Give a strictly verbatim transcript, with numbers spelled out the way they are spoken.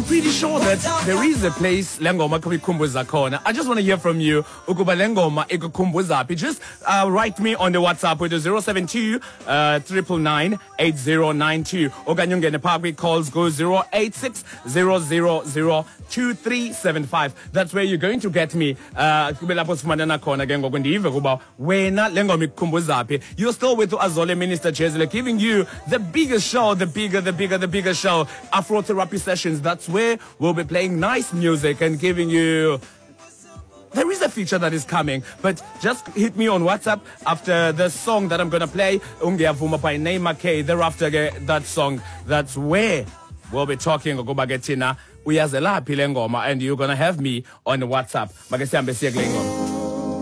pretty sure that there is a place lengoma kukumbuza kona. I just want to hear from you. Ukuba lengoma ikukumbuza. Just uh, write me on the WhatsApp with the zero seven two nine nine nine eight zero nine two. Oganyunge the parkway calls go zero eight six zero zero zero two three seven five. That's where you're going to get me. Uh, you're still with Azole Minister Chezele, giving you the biggest show, the bigger, the bigger, the bigger show. Afro Therapy Sessions. That's where we'll be playing nice music and giving you. There is a feature that is coming, but just hit me on WhatsApp after the song that I'm going to play. Ungiavuma by Neymar K. Thereafter, that song, that's where we'll be talking. And you're going to have me on WhatsApp.